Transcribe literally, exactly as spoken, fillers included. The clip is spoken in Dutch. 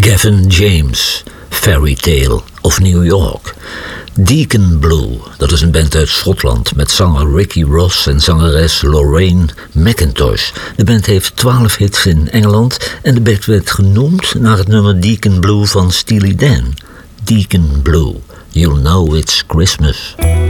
Gavin James, Fairy Tale of New York. Deacon Blue, dat is een band uit Schotland met zanger Ricky Ross en zangeres Lorraine McIntosh. De band heeft twaalf hits in Engeland en de band werd genoemd naar het nummer Deacon Blue van Steely Dan. Deacon Blue, You'll Know It's Christmas.